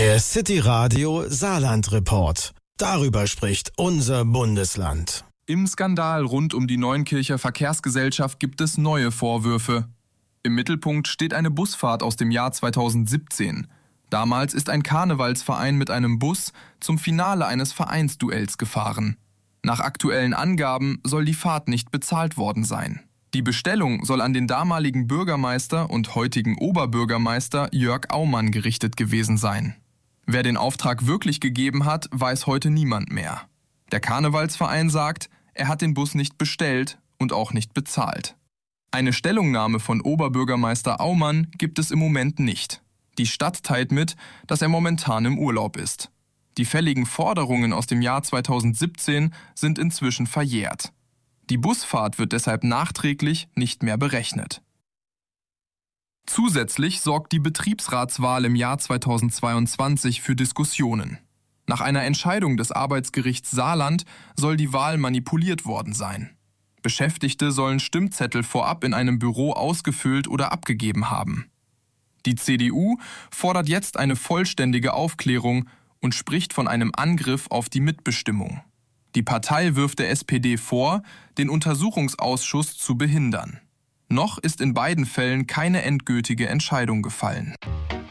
Der City Radio Saarland Report. Darüber spricht unser Bundesland. Im Skandal rund um die Neunkircher Verkehrsgesellschaft gibt es neue Vorwürfe. Im Mittelpunkt steht eine Busfahrt aus dem Jahr 2017. Damals ist ein Karnevalsverein mit einem Bus zum Finale eines Vereinsduells gefahren. Nach aktuellen Angaben soll die Fahrt nicht bezahlt worden sein. Die Bestellung soll an den damaligen Bürgermeister und heutigen Oberbürgermeister Jörg Aumann gerichtet gewesen sein. Wer den Auftrag wirklich gegeben hat, weiß heute niemand mehr. Der Karnevalsverein sagt, er hat den Bus nicht bestellt und auch nicht bezahlt. Eine Stellungnahme von Oberbürgermeister Aumann gibt es im Moment nicht. Die Stadt teilt mit, dass er momentan im Urlaub ist. Die fälligen Forderungen aus dem Jahr 2017 sind inzwischen verjährt. Die Busfahrt wird deshalb nachträglich nicht mehr berechnet. Zusätzlich sorgt die Betriebsratswahl im Jahr 2022 für Diskussionen. Nach einer Entscheidung des Arbeitsgerichts Saarland soll die Wahl manipuliert worden sein. Beschäftigte sollen Stimmzettel vorab in einem Büro ausgefüllt oder abgegeben haben. Die CDU fordert jetzt eine vollständige Aufklärung und spricht von einem Angriff auf die Mitbestimmung. Die Partei wirft der SPD vor, den Untersuchungsausschuss zu behindern. Noch ist in beiden Fällen keine endgültige Entscheidung gefallen.